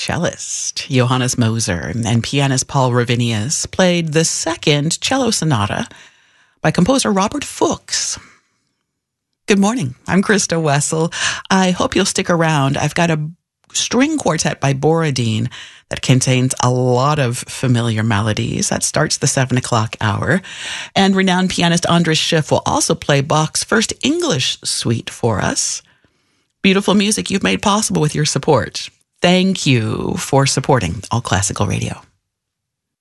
cellist Johannes Moser and pianist Paul Ravinius played the second cello sonata by composer Robert Fuchs. Good morning. I'm Krista Wessel. I hope you'll stick around. I've got a string quartet by Borodin that contains a lot of familiar melodies. That starts the 7 o'clock hour. And renowned pianist Andras Schiff will also play Bach's first English suite for us. Beautiful music you've made possible with your support. Thank you for supporting All Classical Radio.